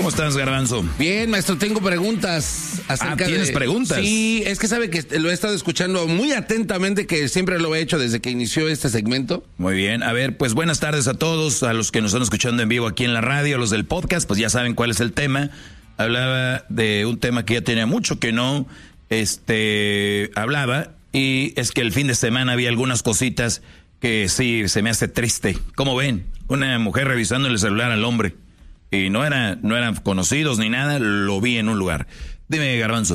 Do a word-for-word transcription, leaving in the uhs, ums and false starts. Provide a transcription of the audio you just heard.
¿Cómo estás, Garbanzo? Bien, maestro, tengo preguntas acerca ah, ¿tienes de... preguntas? Sí, es que sabe que lo he estado escuchando muy atentamente, que siempre lo he hecho desde que inició este segmento. Muy bien, a ver, pues buenas tardes a todos, a los que nos están escuchando en vivo aquí en la radio, a los del podcast, pues ya saben cuál es el tema. Hablaba de un tema que ya tenía mucho que no este, hablaba, y es que el fin de semana había algunas cositas que sí, se me hace triste. ¿Cómo ven? Una mujer revisando el celular al hombre. Y no, era, no eran conocidos ni nada, lo vi en un lugar. Dime, Garbanzo.